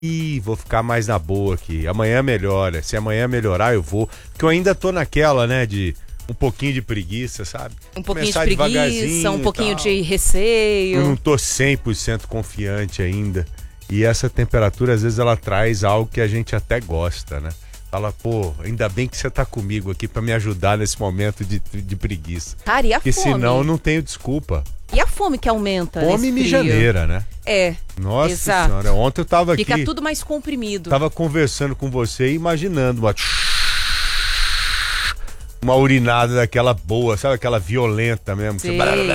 vou ficar mais na boa aqui. Amanhã melhora. Se amanhã melhorar, eu vou. Porque eu ainda tô naquela, né, de um pouquinho de preguiça, sabe? Um pouquinho de preguiça, um pouquinho de receio. Eu não tô 100% confiante ainda. E essa temperatura, às vezes, ela traz algo que a gente até gosta, né? Fala, pô, ainda bem que você tá comigo aqui pra me ajudar nesse momento de preguiça. Cara, e a Porque fome? senão eu não tenho desculpa. E a fome que aumenta Fome mijaneira, né? É. Nossa exato. Senhora, ontem eu tava aqui... Fica tudo mais comprimido. Tava conversando com você e imaginando uma urinada daquela boa, sabe? Aquela violenta mesmo. Sim.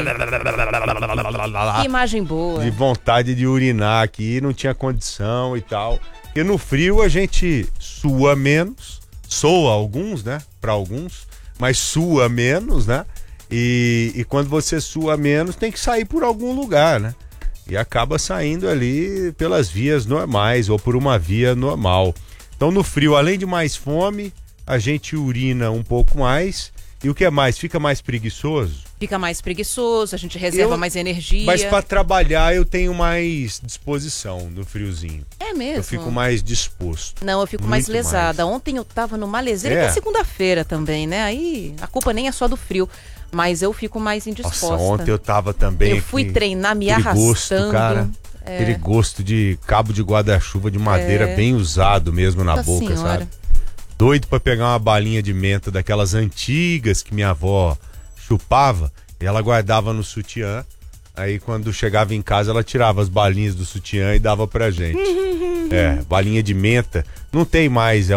Que imagem boa. De vontade de urinar aqui, não tinha condição e tal. E no frio a gente sua menos, soa alguns, né? Para alguns, mas sua menos, né? E quando você sua menos, tem que sair por algum lugar, né? E acaba saindo ali pelas vias normais ou por uma via normal. Então no frio, além de mais fome, a gente urina um pouco mais. E o que é mais? Fica mais preguiçoso? Fica mais preguiçoso, a gente reserva mais energia. Mas para trabalhar eu tenho mais disposição no friozinho. É mesmo? Eu fico mais disposto. Não, eu fico mais lesada. Ontem eu tava numa leseira, que é segunda-feira também, né? Aí a culpa nem é só do frio, mas eu fico mais indisposta. Nossa, ontem eu tava também Eu fui treinar me arrastando. arrastando. Cara, aquele gosto de cabo de guarda-chuva de madeira bem usado mesmo na boca, senhora. sabe? Doido pra pegar uma balinha de menta daquelas antigas que minha avó chupava e ela guardava no sutiã. Aí quando chegava em casa ela tirava as balinhas do sutiã e dava pra gente. Balinha de menta. Não tem mais,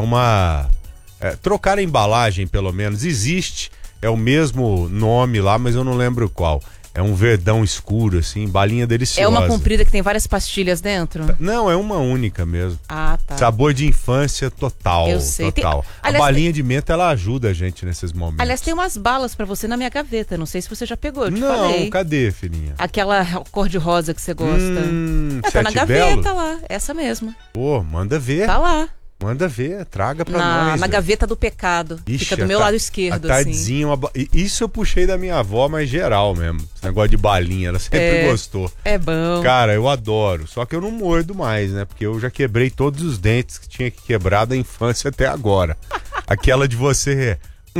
trocar a embalagem pelo menos. Existe, é o mesmo nome lá, mas eu não lembro qual. É um verdão escuro, assim, balinha deliciosa. É uma comprida que tem várias pastilhas dentro? Não, é uma única mesmo. Ah, tá. Sabor de infância total. Eu sei. Total. Aliás, a balinha de menta, ela ajuda a gente nesses momentos. Aliás, tem umas balas pra você na minha gaveta. Não sei se você já pegou, eu te falei. Não, cadê, filhinha? Aquela cor de rosa que você gosta. Tá na gaveta lá, essa mesma. Pô, manda ver. Tá lá. Manda ver, traga pra nós. Na gaveta do pecado. Ixi, fica do meu lado esquerdo, a tardezinha, assim. Isso eu puxei da minha avó, mas geral mesmo. Esse negócio de balinha, ela sempre gostou. É bom. Cara, eu adoro. Só que eu não mordo mais, né? Porque eu já quebrei todos os dentes que tinha que quebrar da infância até agora. Aquela de você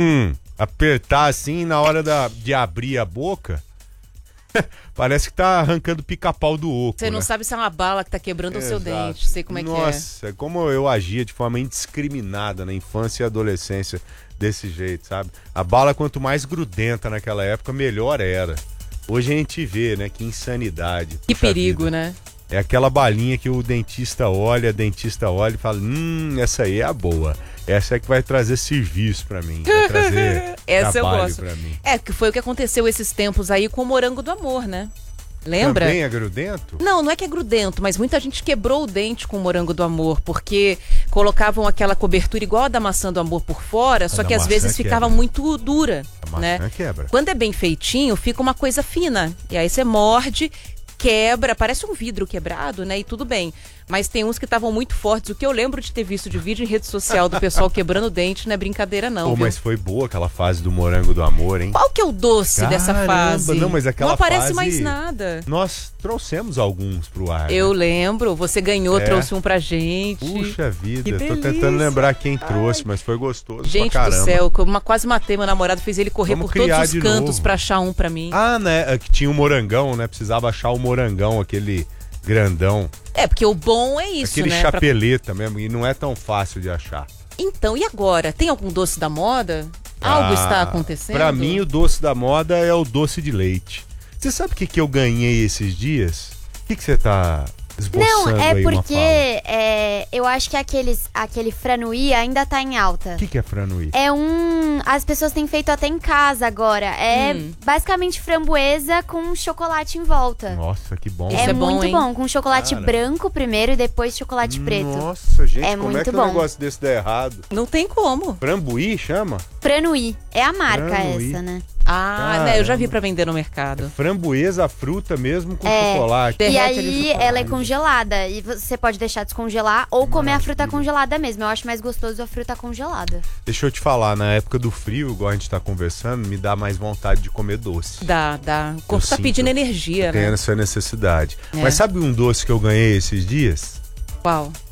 apertar assim na hora de abrir a boca. Parece que tá arrancando pica-pau do oco. Você não sabe se é uma bala que tá quebrando o seu dente. Sei como é que é. Nossa, como eu agia de forma indiscriminada na infância e adolescência desse jeito, sabe? A bala, quanto mais grudenta naquela época, melhor era. Hoje a gente vê, né? Que insanidade. Que perigo, né? É aquela balinha que o dentista olha e fala, essa aí é a boa. Essa é que vai trazer serviço pra mim, vai trazer essa eu trabalho gosto. Pra mim. Que foi o que aconteceu esses tempos aí com o morango do amor, né? Lembra? Também é grudento? Não, não é que é grudento, mas muita gente quebrou o dente com o morango do amor, porque colocavam aquela cobertura igual a da maçã do amor por fora, só que às vezes ficava muito dura, né? Quebra. Quando é bem feitinho, fica uma coisa fina. E aí você morde, quebra, parece um vidro quebrado, né? E tudo bem. Mas tem uns que estavam muito fortes. O que eu lembro de ter visto de vídeo em rede social do pessoal quebrando o dente não é brincadeira, não. Mas foi boa aquela fase do morango do amor, hein? Qual que é o doce dessa fase? Não, mas aquela não aparece fase, mais nada. Nós trouxemos alguns pro ar. Eu né? lembro, você ganhou, trouxe um pra gente. Puxa vida, que tô tentando lembrar quem trouxe, mas foi gostoso. Gente pra caramba. do céu, quase matei meu namorado, fez ele correr por todos os cantos pra achar um pra mim. Né? Que tinha um morangão, né? Precisava achar o morangão, aquele grandão. Porque o bom é isso, aquele né? chapeleta mesmo, e não é tão fácil de achar. Então, e agora? Tem algum doce da moda? Algo está acontecendo? Pra mim, o doce da moda é o doce de leite. Você sabe o que eu ganhei esses dias? O que você tá esboçando? Não, é aí porque eu acho que aquele franui ainda tá em alta. O que é franui? As pessoas têm feito até em casa agora. É basicamente framboesa com chocolate em volta. Nossa, que bom. É muito hein? bom, com chocolate branco primeiro e depois chocolate preto. Nossa, gente, como muito é que bom. um negócio desse dá errado? Não tem como. Frambuí chama? Franui, é a marca Franui. essa, né? Eu já vi pra vender no mercado. Framboesa, a fruta mesmo com chocolate. E Derrete aí ela é congelada. E você pode deixar descongelar ou comer a fruta congelada mesmo. Eu acho mais gostoso a fruta congelada. Deixa eu te falar, na época do frio, igual a gente tá conversando, me dá mais vontade de comer doce. Dá. O corpo tá pedindo energia, Tem né? essa necessidade. Mas sabe um doce que eu ganhei esses dias? Qual?